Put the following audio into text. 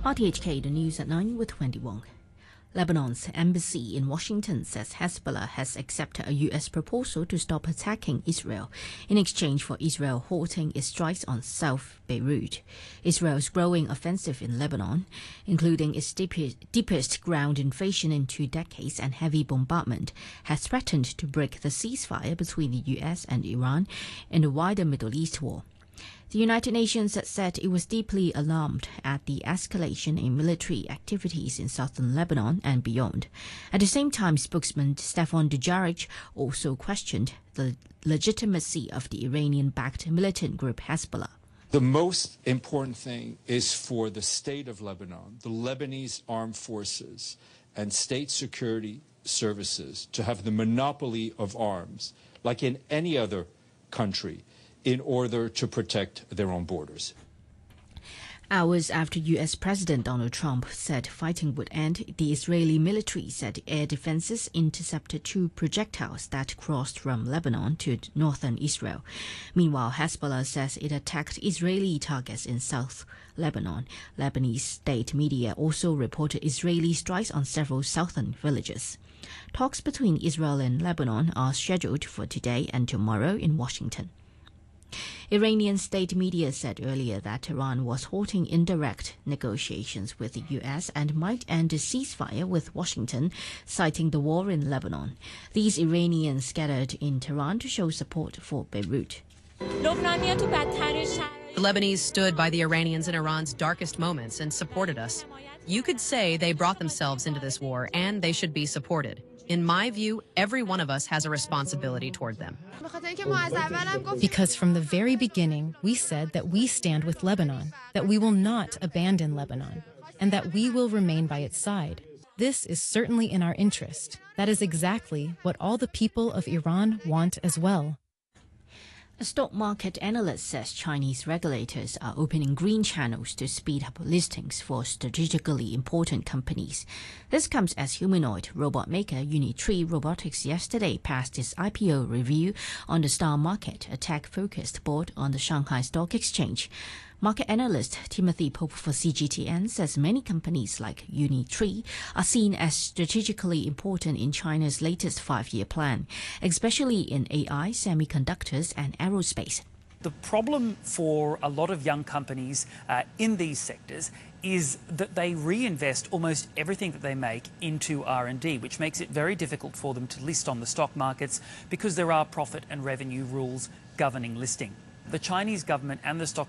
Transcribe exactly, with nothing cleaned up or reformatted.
R T H K, the news at nine with Wendy Wong. Lebanon's embassy in Washington says Hezbollah has accepted a U S proposal to stop attacking Israel in exchange for Israel halting its strikes on South Beirut. Israel's growing offensive in Lebanon, including its deepest, deepest ground invasion in two decades and heavy bombardment, has threatened to break the ceasefire between the U S and Iran in the wider Middle East war. The United Nations has said it was deeply alarmed at the escalation in military activities in southern Lebanon and beyond. At the same time, spokesman Stefan Dujarric also questioned the legitimacy of the Iranian-backed militant group Hezbollah. The most important thing is for the state of Lebanon, the Lebanese armed forces and state security services to have the monopoly of arms, like in any other country, in order to protect their own borders. Hours after U S President Donald Trump said fighting would end, the Israeli military said air defenses intercepted two projectiles that crossed from Lebanon to northern Israel. Meanwhile, Hezbollah says it attacked Israeli targets in South Lebanon. Lebanese state media also reported Israeli strikes on several southern villages. Talks between Israel and Lebanon are scheduled for today and tomorrow in Washington. Iranian state media said earlier that Tehran was halting indirect negotiations with the U S and might end a ceasefire with Washington, citing the war in Lebanon. These Iranians gathered in Tehran to show support for Beirut. The Lebanese stood by the Iranians in Iran's darkest moments and supported us. You could say they brought themselves into this war, and they should be supported. In my view, every one of us has a responsibility toward them. Because from the very beginning, we said that we stand with Lebanon, that we will not abandon Lebanon, and that we will remain by its side. This is certainly in our interest. That is exactly what all the people of Iran want as well. A stock market analyst says Chinese regulators are opening green channels to speed up listings for strategically important companies. This comes as humanoid robot maker Unitree Robotics yesterday passed its I P O review on the Star Market, a tech-focused board on the Shanghai Stock Exchange. Market analyst Timothy Pope for C G T N says many companies like Unitree are seen as strategically important in China's latest five-year plan, especially in A I, semiconductors and aerospace. The problem for a lot of young companies uh, in these sectors is that they reinvest almost everything that they make into R and D, which makes it very difficult for them to list on the stock markets because there are profit and revenue rules governing listing. The Chinese government and the stock